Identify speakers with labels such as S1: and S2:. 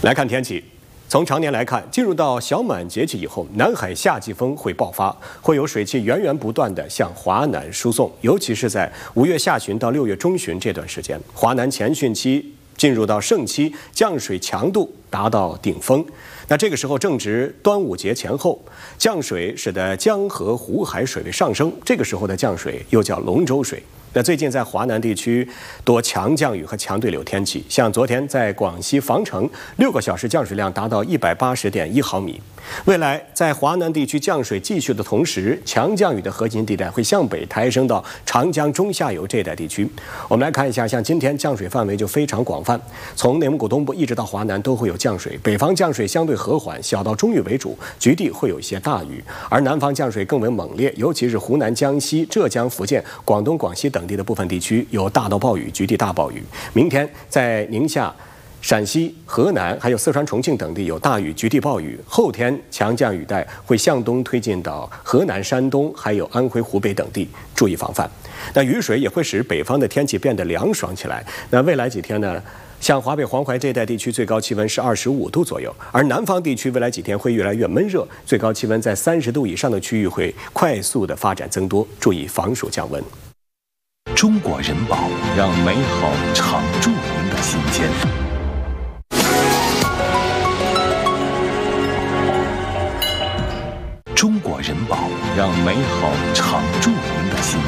S1: 来看天气，从常年来看，进入到小满节气以后，南海夏季风会爆发，会有水汽源源不断地向华南输送，尤其是在5月下旬到6月中旬这段时间，华南前汛期进入到盛期，降水强度达到顶峰。那这个时候正值端午节前后，降水使得江河湖海水位上升，这个时候的降水又叫龙舟水。那最近在华南地区多强降雨和强对流天气，像昨天在广西防城6个小时降水量达到180.1毫米。未来在华南地区降水继续的同时，强降雨的核心地带会向北抬升到长江中下游这一带地区。我们来看一下，像今天降水范围就非常广泛，从内蒙古东部一直到华南都会有降水，北方降水相对和缓，小到中雨为主，局地会有一些大雨，而南方降水更为猛烈，尤其是湖南、江西、浙江、福建、广东、广西等地的部分地区有大到暴雨，局地大暴雨。明天在宁夏、陕西、河南还有四川、重庆等地有大雨、局地暴雨。后天强降雨带会向东推进到河南、山东还有安徽、湖北等地，注意防范。那雨水也会使北方的天气变得凉爽起来。那未来几天呢，像华北、黄淮这一带地区最高气温是25度左右，而南方地区未来几天会越来越闷热，最高气温在30度以上的区域会快速的发展增多，注意防暑降温。
S2: 中国人保，让美好常驻您的心间。中国人保，让美好常驻